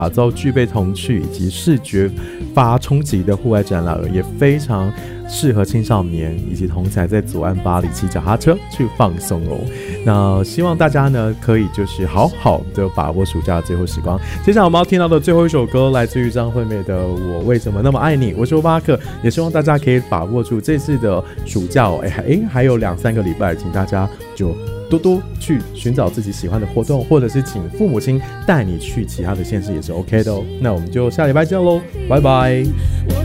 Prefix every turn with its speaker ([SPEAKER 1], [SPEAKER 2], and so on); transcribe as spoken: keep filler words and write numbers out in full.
[SPEAKER 1] 打造具备童趣以及视觉发冲击的户外展览，也非常适合青少年以及同才在左岸巴黎骑脚踏车去放松哦。那希望大家呢可以就是好好的把握暑假的最后时光。接下来我们要听到的最后一首歌来自于张惠妹的《我为什么那么爱你》，我是欧巴克，也希望大家可以把握住这次的暑假哦。哎哎，还有两三个礼拜，请大家就多多去寻找自己喜欢的活动，或者是请父母亲带你去其他的县市也是 OK 的哦。那我们就下礼拜见喽，拜拜。